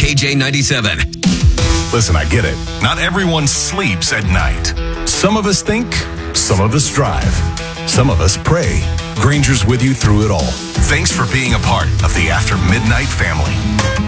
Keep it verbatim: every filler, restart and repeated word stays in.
K J ninety-seven. Listen, I get it. Not everyone sleeps at night. Some of us think, some of us drive, some of us pray. Granger's with you through it all. Thanks for being a part of the After Midnight family.